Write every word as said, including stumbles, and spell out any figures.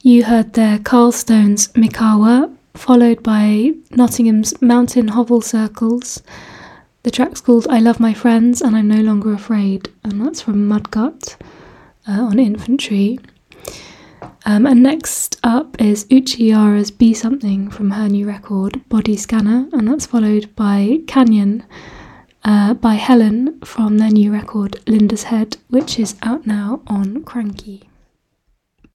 You heard there Carl Stone's Mikawa, followed by Nottingham's Mountain Hovel Circles. The track's called I Love My Friends and I'm No Longer Afraid, and that's from Mudgut uh, on Infantry. Um, and next up is Uchiyara's Be Something from her new record, Body Scanner, and that's followed by Canyon uh, by Helen from their new record, Linda's Head, which is out now on Cranky.